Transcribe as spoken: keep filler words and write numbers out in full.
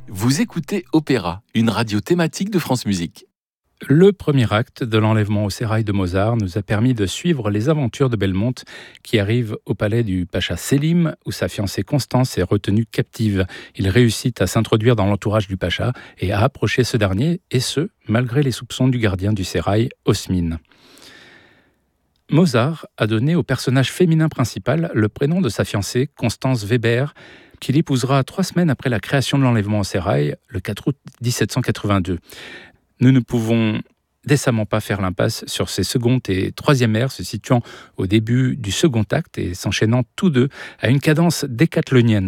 Vous écoutez Opéra, une radio thématique de France Musique. Le premier acte de l'enlèvement au sérail de Mozart nous a permis de suivre les aventures de Belmonte qui arrive au palais du pacha Sélim où sa fiancée Constance est retenue captive. Il réussit à s'introduire dans l'entourage du pacha et à approcher ce dernier, et ce, malgré les soupçons du gardien du sérail, Osmin. Mozart a donné au personnage féminin principal le prénom de sa fiancée, Constance Weber, qu'il épousera trois semaines après la création de l'enlèvement au sérail, le quatre août dix-sept cent quatre-vingt-deux. Nous ne pouvons décemment pas faire l'impasse sur ces secondes et troisième airs se situant au début du second acte et s'enchaînant tous deux à une cadence décathlonienne.